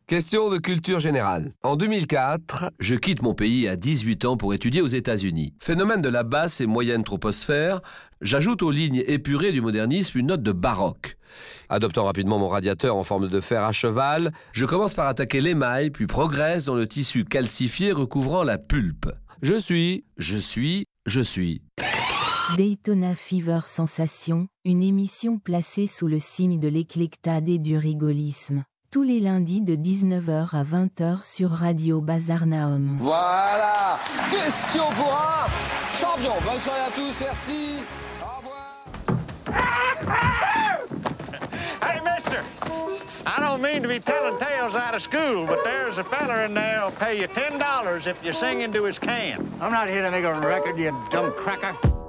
Question de culture générale. En 2004, je quitte mon pays à 18 ans pour étudier aux États-Unis. Phénomène de la basse et moyenne troposphère, j'ajoute aux lignes épurées du modernisme une note de baroque. Adoptant rapidement mon radiateur en forme de fer à cheval, je commence par attaquer l'émail, puis progresse dans le tissu calcifié recouvrant la pulpe. Je suis. Daytona Fever Sensation, une émission placée sous le signe de l'éclectade et du rigolisme. Tous les lundis de 19h à 20h sur Radio Bazarnaum. Voilà. Question pour un champion. Bonne soirée à tous, merci. Au revoir. Hey, mister! I don't mean to be telling tales out of school, but there's a feller in there who'll pay you $10 if you sing into his can. I'm not here to make a record, you dumb cracker.